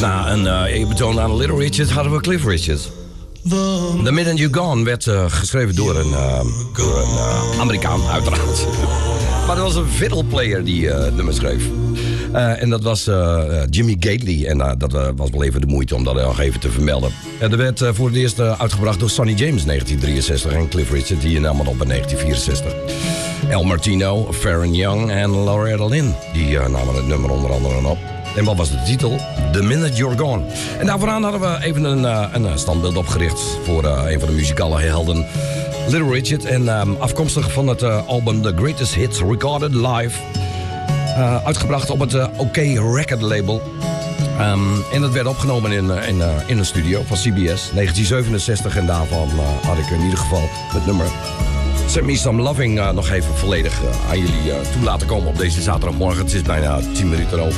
na een eerbetoon aan Little Richard hadden we Cliff Richard. The Minute You're Gone werd geschreven door een Amerikaan, uiteraard. Maar dat was een fiddleplayer die nummer schreef. En dat was Jimmy Gately. En dat was wel even de moeite om dat nog even te vermelden. Er werd voor het eerst uitgebracht door Sonny James in 1963. En Cliff Richard die nam het op in 1964. El Martino, Farron Young en Loretta Lynn. Die namen het nummer onder andere op. En wat was de titel? The Minute You're Gone. En daarvooraan hadden we even een standbeeld opgericht voor een van de muzikale helden, Little Richard. En afkomstig van het album The Greatest Hits Recorded Live. Uitgebracht op het OK Record label. En dat werd opgenomen in een studio van CBS, 1967. En daarvan had ik in ieder geval het nummer Send Me Some Loving nog even volledig aan jullie toe laten komen op deze zaterdagmorgen. Het is bijna 10 minuten over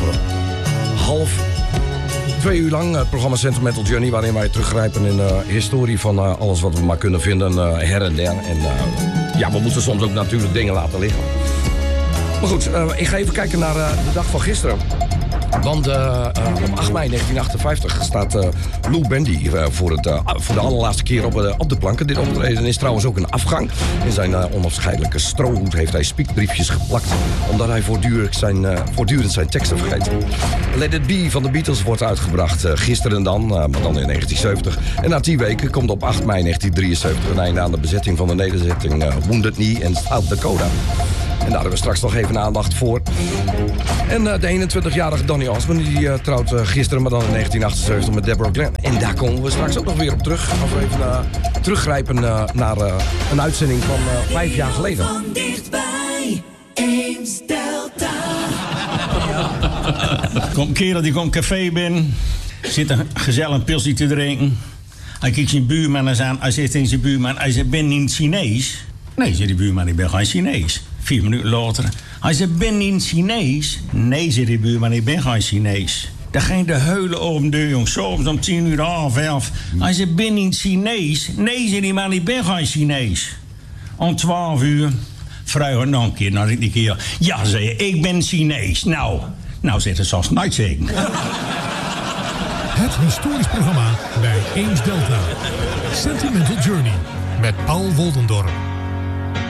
1:30. 2 uur lang het programma Sentimental Journey, waarin wij teruggrijpen in de historie van alles wat we maar kunnen vinden her en der. En ja, we moeten soms ook natuurlijk dingen laten liggen. Maar goed, ik ga even kijken naar de dag van gisteren. Want op 8 mei 1958 staat Lou Bendy voor de allerlaatste keer op de planken. Dit optreden is trouwens ook een afgang. In zijn onafscheidelijke strohoed heeft hij spiekbriefjes geplakt, omdat hij voortdurend zijn teksten vergeet. Let It Be van de Beatles wordt uitgebracht gisteren dan, maar dan in 1970. En na 10 weken komt op 8 mei 1973 een einde aan de bezetting van de nederzetting Wounded Knee in South Dakota. En daar hebben we straks nog even aandacht voor. En de 21-jarige Donny Osmond die trouwt gisteren, maar dan in 1978 met Deborah Glenn. En daar komen we straks ook nog weer op terug. Als we even teruggrijpen naar een uitzending van 5 jaar geleden. Van dichtbij, Eems Delta. Komt een kerel die komt café binnen, zit een gezellig pilsje te drinken. Hij kijkt zijn buurman aan, hij zegt tegen zijn buurman, hij zegt, ben je niet Chinees? Nee, zei die buurman, ik ben geen Chinees. 4 minuten later. Hij zei, ben je Chinees? Nee, zei die buurman, ik ben geen Chinees. Dan ging de huilen om de jong, soms om 10 uur, half 11. Hij zei, ben je Chinees? Nee, zei die man, ik ben geen Chinees. Om 12 uur vroeg nog een keer naar die keer. Ja, zei je, ik ben Chinees. Nou zit het zoals nooit zeggen. Het historisch programma bij Eems Delta. Sentimental Journey met Paul Woldendorp.